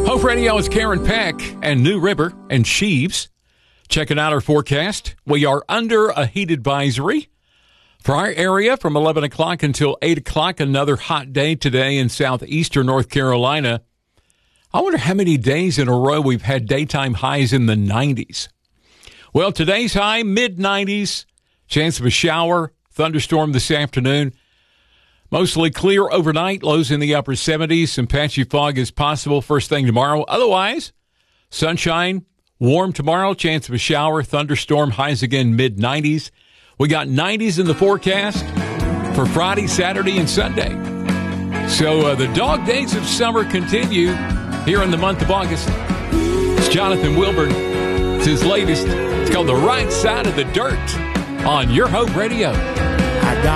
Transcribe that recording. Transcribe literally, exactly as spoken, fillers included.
Hope Radio is Karen Peck and New River and Sheaves. Checking out our forecast. We are under a heat advisory for our area from eleven o'clock until eight o'clock. Another hot day today in southeastern North Carolina. I wonder how many days in a row we've had daytime highs in the nineties. Well, today's high, mid nineties. Chance of a shower, thunderstorm this afternoon. Mostly clear overnight, lows in the upper seventies. Some patchy fog is possible first thing tomorrow. Otherwise, sunshine, warm tomorrow, chance of a shower, thunderstorm, highs again mid nineties. We got nineties in the forecast for Friday, Saturday, and Sunday. So uh, the dog days of summer continue here in the month of August. It's Jonathan Wilburn. It's his latest. It's called The Right Side of the Dirt on Your Hope Radio.